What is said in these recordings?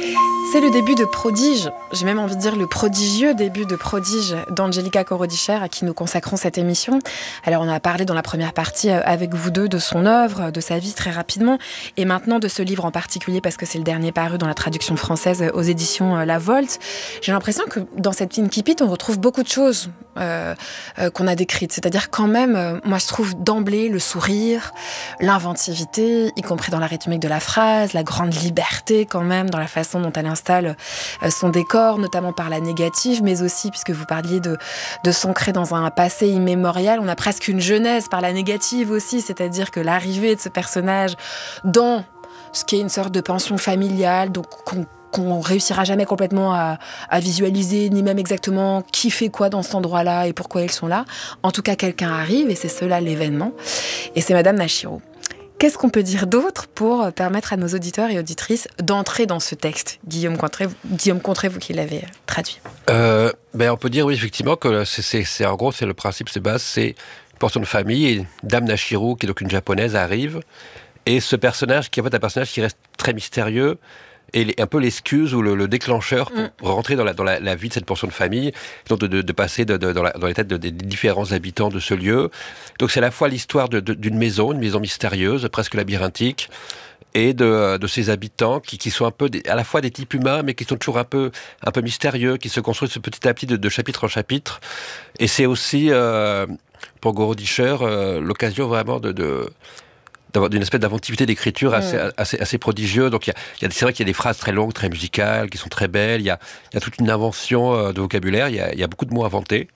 C'est le début de Prodige, j'ai même envie de dire le prodigieux début de Prodige d'Angelica Korodicher à qui nous consacrons cette émission. Alors on a parlé dans la première partie avec vous deux de son œuvre, de sa vie très rapidement, et maintenant de ce livre en particulier parce que c'est le dernier paru dans la traduction française aux éditions La Volte. J'ai l'impression que dans cette Pinkipit on retrouve beaucoup de choses qu'on a décrites, c'est-à-dire quand même, moi je trouve d'emblée le sourire, l'inventivité, y compris dans la rythmique de la phrase, la grande liberté quand même dans la façon dont elle installe son décor, notamment par la négative, mais aussi, puisque vous parliez de s'ancrer dans un passé immémorial, on a presque une genèse par la négative aussi, c'est-à-dire que l'arrivée de ce personnage dans ce qui est une sorte de pension familiale, donc qu'on réussira jamais complètement à visualiser, ni même exactement qui fait quoi dans cet endroit-là et pourquoi ils sont là. En tout cas, quelqu'un arrive et c'est cela l'événement. Et c'est Madame Nashiro. Qu'est-ce qu'on peut dire d'autre pour permettre à nos auditeurs et auditrices d'entrer dans ce texte ? Guillaume Contré, vous qui l'avez traduit. On peut dire oui, effectivement, que c'est en gros, c'est le principe, c'est base, c'est une portion de famille, et Dame Nashiro, qui est donc une japonaise, arrive, et ce personnage, qui est en fait un personnage qui reste très mystérieux, et un peu l'excuse ou le déclencheur pour rentrer dans la vie de cette portion de famille, donc de passer dans les têtes des différents habitants de ce lieu. Donc c'est à la fois l'histoire d'une maison, une maison mystérieuse, presque labyrinthique, et de ces habitants qui sont un peu à la fois des types humains, mais qui sont toujours un peu mystérieux, qui se construisent petit à petit de chapitre en chapitre. Et c'est aussi, pour Korodicher, l'occasion vraiment d'avoir une espèce d'inventivité d'écriture assez prodigieuse. Donc c'est vrai qu'il y a des phrases très longues, très musicales, qui sont très belles. Il y a toute une invention de vocabulaire. Il y a beaucoup de mots inventés.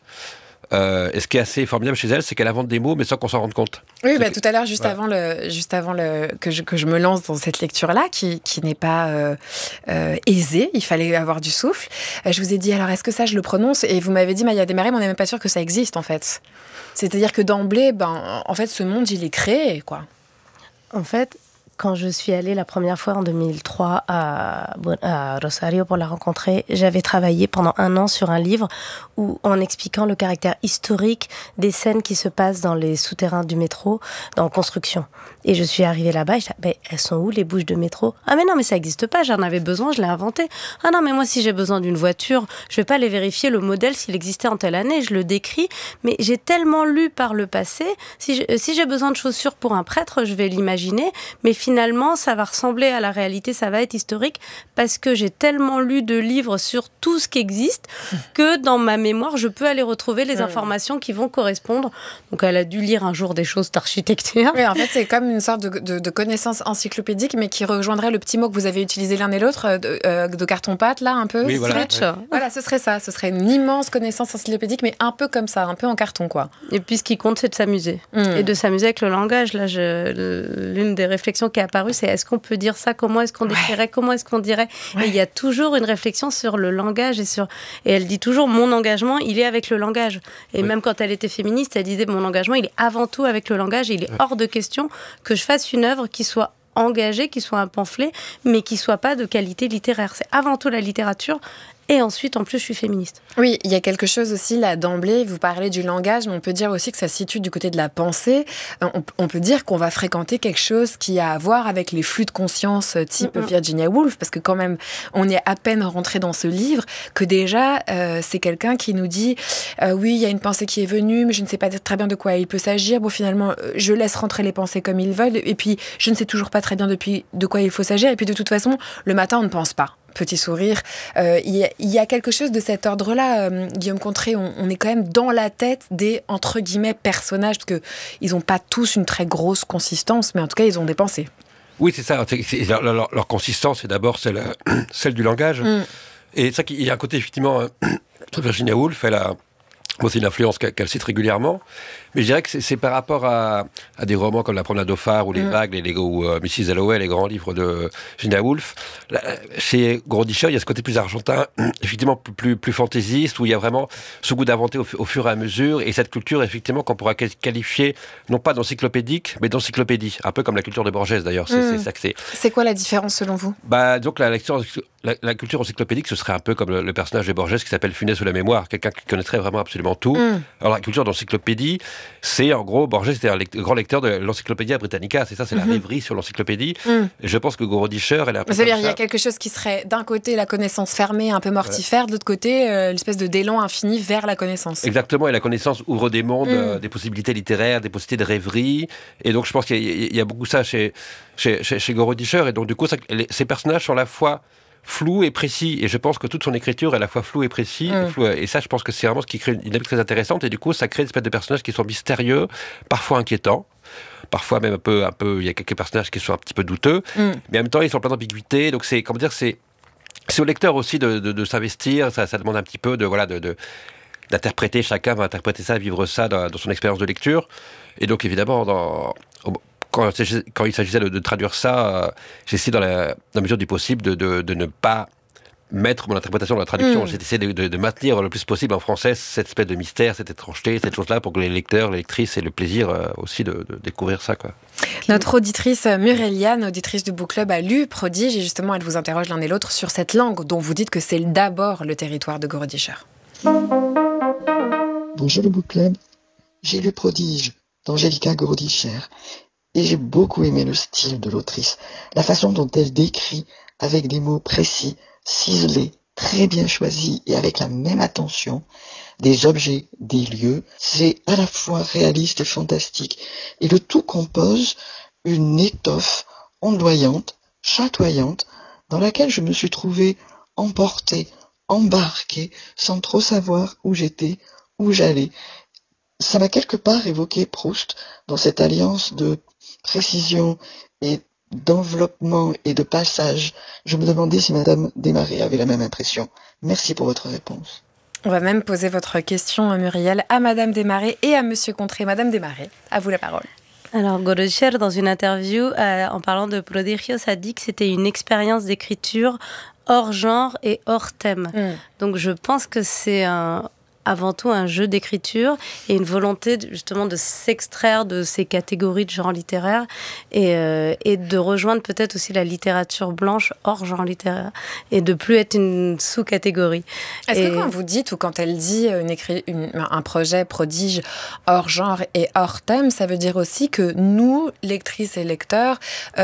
Et ce qui est assez formidable chez elle, c'est qu'elle invente des mots, mais sans qu'on s'en rende compte. Oui, tout à l'heure, juste avant que je me lance dans cette lecture-là, qui n'est pas aisée, il fallait avoir du souffle. Je vous ai dit, alors est-ce que ça, je le prononce ? Et vous m'avez dit, Maya Desmarais, mais on n'est même pas sûr que ça existe, en fait. C'est-à-dire que d'emblée, en fait, ce monde, il est créé, quoi. En fait, quand je suis allée la première fois en 2003 à Rosario pour la rencontrer, j'avais travaillé pendant 1 an sur un livre en expliquant le caractère historique des scènes qui se passent dans les souterrains du métro, dans construction. Et je suis arrivée là-bas et je disais, elles sont où les bouches de métro ? Ah mais non, mais ça n'existe pas, j'en avais besoin, je l'ai inventé. Ah non, mais moi si j'ai besoin d'une voiture, je vais pas aller vérifier le modèle s'il existait en telle année, je le décris. Mais j'ai tellement lu par le passé, si j'ai besoin de chaussures pour un prêtre, je vais l'imaginer, mais finalement, ça va ressembler à la réalité, ça va être historique, parce que j'ai tellement lu de livres sur tout ce qui existe que dans ma mémoire, je peux aller retrouver les informations qui vont correspondre. Donc, elle a dû lire un jour des choses d'architecture. Oui, en fait, c'est comme une sorte de connaissance encyclopédique, mais qui rejoindrait le petit mot que vous avez utilisé l'un et l'autre, de carton-pâte, là, un peu. Oui, voilà. Voilà, ce serait ça. Ce serait une immense connaissance encyclopédique, mais un peu comme ça, un peu en carton, quoi. Et puis, ce qui compte, c'est de s'amuser. Et de s'amuser avec le langage. Là, l'une des réflexions qui est apparue, c'est est-ce qu'on peut dire ça ? Comment est-ce qu'on décrirait ? Comment est-ce qu'on dirait ? Et il y a toujours une réflexion sur le langage et elle dit toujours, mon engagement, il est avec le langage. Et même quand elle était féministe, elle disait, mon engagement, il est avant tout avec le langage et il est hors de question que je fasse une œuvre qui soit engagée, qui soit un pamphlet, mais qui soit pas de qualité littéraire. C'est avant tout la littérature. Et ensuite, en plus, je suis féministe. Oui, il y a quelque chose aussi là d'emblée. Vous parlez du langage, mais on peut dire aussi que ça se situe du côté de la pensée. On peut dire qu'on va fréquenter quelque chose qui a à voir avec les flux de conscience type Virginia Woolf, parce que quand même, on est à peine rentré dans ce livre que déjà, c'est quelqu'un qui nous dit oui, il y a une pensée qui est venue, mais je ne sais pas très bien de quoi il peut s'agir. Bon, finalement, je laisse rentrer les pensées comme ils veulent, et puis je ne sais toujours pas très bien de quoi il faut s'agir. Et puis de toute façon, le matin, on ne pense pas. Petit sourire. Il y a quelque chose de cet ordre-là, Guillaume Contré, on est quand même dans la tête des, entre guillemets, personnages, parce qu'ils n'ont pas tous une très grosse consistance, mais en tout cas, ils ont des pensées. Oui, c'est ça. Leur consistance, c'est d'abord celle du langage. Et c'est ça qu'il y a un côté, effectivement, Virginia Woolf, c'est une influence qu'elle cite régulièrement, mais je dirais que c'est par rapport à des romans comme La Promenade au phare ou Les Vagues ou Mrs. Dalloway, les grands livres de Virginia Woolf. Chez Korodicher, il y a ce côté plus argentin, effectivement plus fantaisiste, où il y a vraiment ce goût d'inventer au fur et à mesure, et cette culture, effectivement, qu'on pourra qualifier non pas d'encyclopédique, mais d'encyclopédie, un peu comme la culture de Borges d'ailleurs. C'est ça que c'est. C'est quoi la différence selon vous ? Donc la culture encyclopédique, ce serait un peu comme le personnage de Borges qui s'appelle Funès ou la mémoire, quelqu'un qui connaîtrait vraiment absolument absolument tout. Alors la culture d'encyclopédie, c'est en gros, Borges était un grand lecteur de l'Encyclopédia Britannica, c'est ça, c'est la rêverie sur l'encyclopédie. Et je pense que Gorodischer, elle a un peu C'est-à-dire, il y a quelque chose qui serait d'un côté la connaissance fermée, un peu mortifère, de l'autre côté, l'espèce d'élan infini vers la connaissance. Exactement, et la connaissance ouvre des mondes, des possibilités littéraires, des possibilités de rêverie. Et donc je pense qu'il y a beaucoup ça chez Gorodischer. Et donc du coup, ces personnages sont à la fois flou et précis, et je pense que toute son écriture est à la fois floue et précis, et ça je pense que c'est vraiment ce qui crée une dynamique très intéressante, et du coup ça crée une espèce de personnages qui sont mystérieux, parfois inquiétants, parfois même un peu, il y a quelques personnages qui sont un petit peu douteux, mais en même temps ils sont plein d'ambiguïté, donc c'est, comment dire, c'est au lecteur aussi de s'investir, ça demande un petit peu d'interpréter, chacun va interpréter ça, vivre ça dans son expérience de lecture, et donc évidemment quand il s'agissait de traduire ça, j'essaie dans la mesure du possible de ne pas mettre mon interprétation dans la traduction. J'ai essayé de maintenir le plus possible en français cette espèce de mystère, cette étrangeté, cette chose-là, pour que les lecteurs, les lectrices aient le plaisir aussi de découvrir ça, quoi. Notre auditrice Muriel Liane, auditrice du Book Club, a lu Prodige, et justement elle vous interroge l'un et l'autre sur cette langue dont vous dites que c'est d'abord le territoire de Gorodischer. Bonjour le Book Club, j'ai lu Prodige d'Angelika Gorodischer. Et j'ai beaucoup aimé le style de l'autrice, la façon dont elle décrit, avec des mots précis, ciselés, très bien choisis et avec la même attention, des objets, des lieux. C'est à la fois réaliste et fantastique. Et le tout compose une étoffe ondoyante, chatoyante, dans laquelle je me suis trouvé emporté, embarqué, sans trop savoir où j'étais, où j'allais. Ça m'a quelque part évoqué Proust dans cette alliance de précision et d'enveloppement et de passage. Je me demandais si Madame Desmarais avait la même impression. Merci pour votre réponse. On va même poser votre question, Muriel, à Madame Desmarais et à Monsieur Contré. Madame Desmarais, à vous la parole. Alors, Gorodischer, dans une interview, en parlant de Prodigios, a dit que c'était une expérience d'écriture hors genre et hors thème. Donc, je pense que c'est avant tout un jeu d'écriture et une volonté justement de s'extraire de ces catégories de genre littéraire et de rejoindre peut-être aussi la littérature blanche hors genre littéraire et de plus être une sous-catégorie. Est-ce que quand vous dites ou quand elle dit un projet prodige hors genre et hors thème, ça veut dire aussi que nous, lectrices et lecteurs,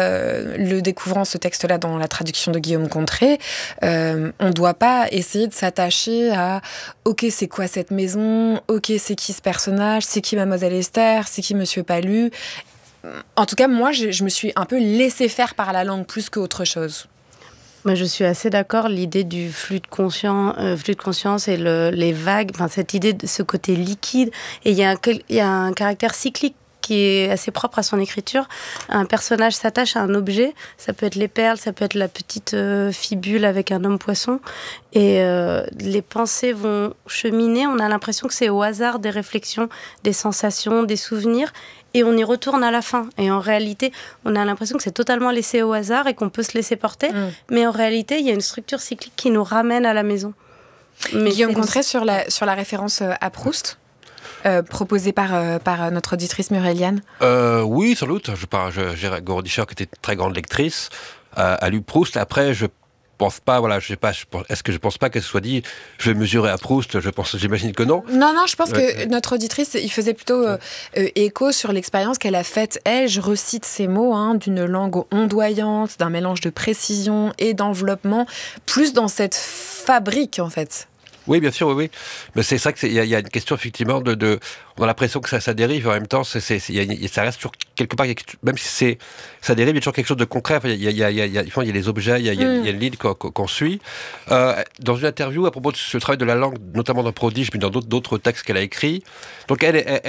le découvrant ce texte-là dans la traduction de Guillaume Contré, on ne doit pas essayer de s'attacher à « ok, c'est quoi cette maison, ok, c'est qui ce personnage, c'est qui Mademoiselle Esther, c'est qui Monsieur Palu ». En tout cas, moi, je me suis un peu laissée faire par la langue plus qu'autre chose. Moi, je suis assez d'accord. L'idée du flux de conscience et les vagues, enfin, cette idée de ce côté liquide. Et il y a un caractère cyclique qui est assez propre à son écriture. Un personnage s'attache à un objet, ça peut être les perles, ça peut être la petite fibule avec un homme poisson, et les pensées vont cheminer, on a l'impression que c'est au hasard des réflexions, des sensations, des souvenirs, et on y retourne à la fin. Et en réalité, on a l'impression que c'est totalement laissé au hasard et qu'on peut se laisser porter, mais en réalité, il y a une structure cyclique qui nous ramène à la maison. Mais Guillaume Contré, sur la référence à Proust proposé par notre auditrice Muriel Liane. Oui, sans doute. J'ai Gorodischer, qui était très grande lectrice, a lu Proust. Après, je pense pas, voilà, je sais pas, est-ce que je pense pas qu'elle se soit dit, je vais mesurer à Proust, j'imagine que non. Non, je pense que notre auditrice, il faisait plutôt écho sur l'expérience qu'elle a faite, elle, je recite ces mots, d'une langue ondoyante, d'un mélange de précision et d'enveloppement, plus dans cette fabrique, en fait. Oui, bien sûr, oui. Mais c'est ça qu'il y a une question, effectivement, on a l'impression que ça dérive, en même temps, ça reste toujours quelque part, même si ça dérive, il y a toujours quelque chose de concret. Enfin, il y a les objets, il y a une ligne qu'on suit. Dans une interview, à propos de ce travail de la langue, notamment dans Prodige, mais dans d'autres textes qu'elle a écrits, donc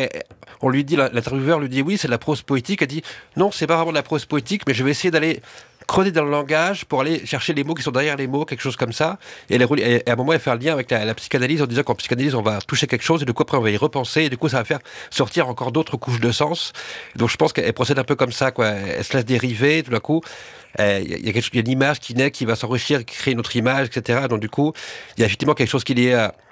on lui dit, l'intervieweur lui dit, oui, c'est de la prose poétique. Elle dit, non, c'est pas vraiment de la prose poétique, mais je vais essayer d'aller creuser dans le langage pour aller chercher les mots qui sont derrière les mots, quelque chose comme ça. Et à un moment, elle fait un lien avec la psychanalyse en disant qu'en psychanalyse, on va toucher quelque chose et du coup, après, on va y repenser et du coup, ça va faire sortir encore d'autres couches de sens. Donc, je pense qu'elle procède un peu comme ça, quoi. Elle se laisse dériver, tout d'un coup. Il y a une image qui naît, qui va s'enrichir, créer une autre image, etc. Donc, du coup, il y a effectivement quelque chose qui est lié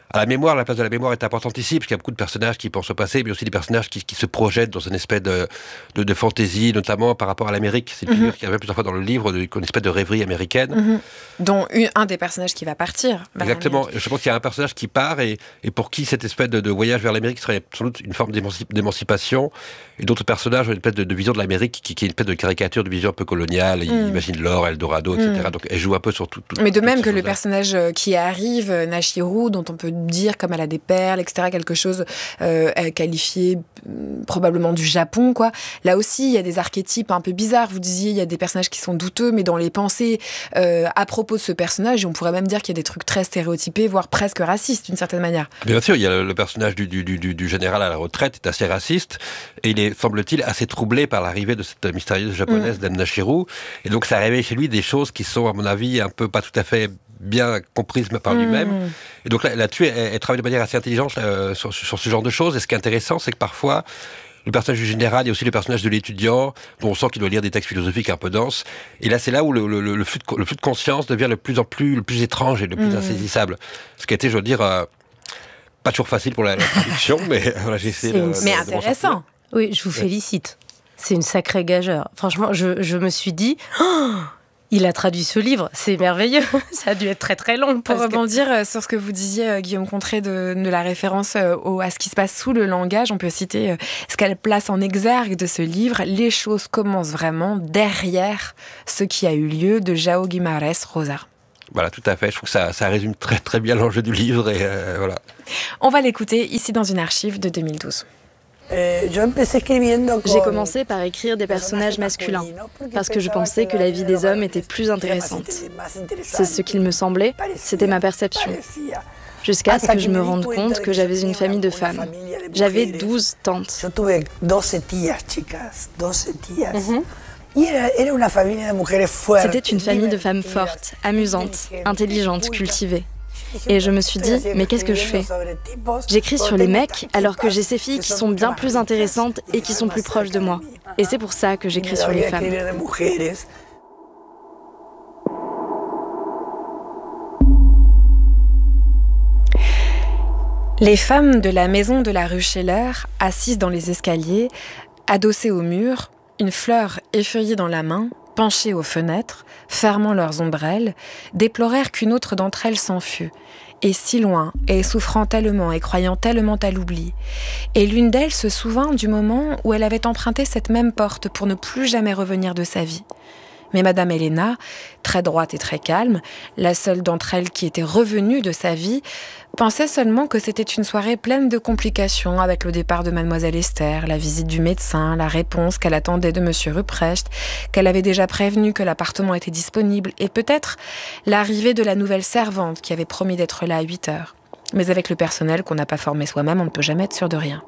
la mémoire, la place de la mémoire est importante ici, parce qu'il y a beaucoup de personnages qui pensent au passé, mais aussi des personnages qui se projettent dans une espèce de fantaisie, notamment par rapport à l'Amérique. C'est une figure qui revient plusieurs fois dans le livre, une espèce de rêverie américaine. Dont un des personnages qui va partir. Exactement. Je pense qu'il y a un personnage qui part, et pour qui cette espèce de voyage vers l'Amérique serait sans doute une forme d'émancipation, et d'autres personnages ont une espèce de vision de l'Amérique qui est une espèce de caricature, de vision un peu coloniale. Ils imaginent l'or, Eldorado, etc. Donc elle joue un peu sur tout. Mais de même que le personnage qui arrive, Nashiru, dont on peut dire comme elle a des perles, etc., quelque chose qualifié probablement du Japon, quoi. Là aussi, il y a des archétypes un peu bizarres. Vous disiez, il y a des personnages qui sont douteux, mais dans les pensées à propos de ce personnage, on pourrait même dire qu'il y a des trucs très stéréotypés, voire presque racistes, d'une certaine manière. Bien sûr, il y a le personnage du général à la retraite, est assez raciste, et il est, semble-t-il, assez troublé par l'arrivée de cette mystérieuse japonaise, Dame Nashiru, et donc ça réveille chez lui des choses qui sont, à mon avis, un peu pas tout à fait bien comprise par lui-même. Et donc là-dessus, elle travaille de manière assez intelligente sur ce genre de choses. Et ce qui est intéressant, c'est que parfois, le personnage du général et aussi le personnage de l'étudiant, dont on sent qu'il doit lire des textes philosophiques un peu denses. Et là, c'est là où le flux de conscience devient le plus étrange et le plus insaisissable. Ce qui a été, je veux dire, pas toujours facile pour la traduction, mais voilà, j'ai essayé de... Mais intéressant. Oui, je vous félicite. C'est une sacrée gageure. Franchement, je me suis dit... Il a traduit ce livre, c'est merveilleux. Ça a dû être très très long. Pour rebondir sur ce que vous disiez, Guillaume Contré, de la référence à ce qui se passe sous le langage, on peut citer ce qu'elle place en exergue de ce livre. Les choses commencent vraiment derrière ce qui a eu lieu de João Guimarães Rosa. Voilà, tout à fait. Je trouve que ça résume très très bien l'enjeu du livre. Et voilà. On va l'écouter ici dans une archive de 2012. J'ai commencé par écrire des personnages masculins, parce que je pensais que la vie des hommes était plus intéressante. C'est ce qu'il me semblait, c'était ma perception. Jusqu'à ce que je me rende compte que j'avais une famille de femmes. J'avais 12 tantes. C'était une famille de femmes fortes, amusantes, intelligentes, cultivées. Et je me suis dit, mais qu'est-ce que je fais ? J'écris sur les mecs alors que j'ai ces filles qui sont bien plus intéressantes et qui sont plus proches de moi. Et c'est pour ça que j'écris sur les femmes. Les femmes de la maison de la rue Scheller, assises dans les escaliers, adossées au mur, une fleur effeuillée dans la main, penchées aux fenêtres, fermant leurs ombrelles, déplorèrent qu'une autre d'entre elles s'en fût, et si loin, et souffrant tellement et croyant tellement à l'oubli. Et l'une d'elles se souvint du moment où elle avait emprunté cette même porte pour ne plus jamais revenir de sa vie. Mais Madame Helena, très droite et très calme, la seule d'entre elles qui était revenue de sa vie, pensait seulement que c'était une soirée pleine de complications avec le départ de Mademoiselle Esther, la visite du médecin, la réponse qu'elle attendait de Monsieur Ruprecht, qu'elle avait déjà prévenu que l'appartement était disponible, et peut-être l'arrivée de la nouvelle servante qui avait promis d'être là à 8 heures. Mais avec le personnel qu'on n'a pas formé soi-même, on ne peut jamais être sûr de rien.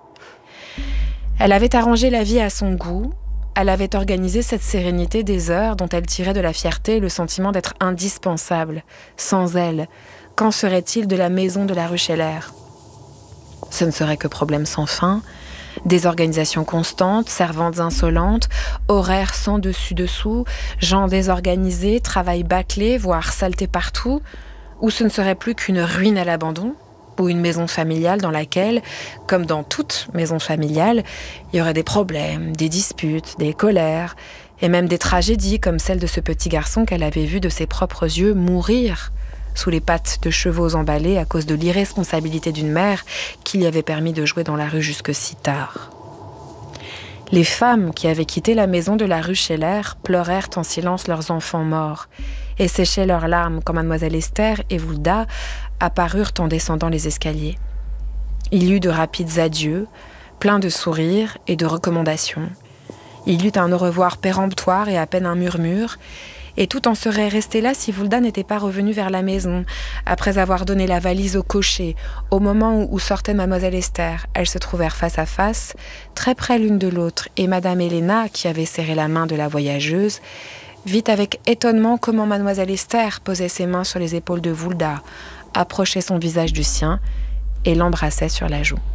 Elle avait arrangé la vie à son goût. Elle avait organisé cette sérénité des heures dont elle tirait de la fierté et le sentiment d'être indispensable. Sans elle, qu'en serait-il de la maison de la rue Scheller ? Ce ne serait que problèmes sans fin, désorganisation constante, servantes insolentes, horaires sans dessus-dessous, gens désorganisés, travail bâclé, voire saleté partout, ou ce ne serait plus qu'une ruine à l'abandon ? Ou une maison familiale dans laquelle, comme dans toute maison familiale, il y aurait des problèmes, des disputes, des colères, et même des tragédies comme celle de ce petit garçon qu'elle avait vu de ses propres yeux mourir sous les pattes de chevaux emballés à cause de l'irresponsabilité d'une mère qui lui avait permis de jouer dans la rue jusque si tard. Les femmes qui avaient quitté la maison de la rue Scheller pleurèrent en silence leurs enfants morts et séchaient leurs larmes quand Mademoiselle Esther et Vulda apparurent en descendant les escaliers. Il y eut de rapides adieux, pleins de sourires et de recommandations. Il y eut un au revoir péremptoire et à peine un murmure, et tout en serait resté là si Vulda n'était pas revenue vers la maison, après avoir donné la valise au cocher. Au moment où sortait Mademoiselle Esther, elles se trouvèrent face à face, très près l'une de l'autre, et Madame Helena, qui avait serré la main de la voyageuse, vit avec étonnement comment Mademoiselle Esther posait ses mains sur les épaules de Vulda, approchait son visage du sien et l'embrassait sur la joue.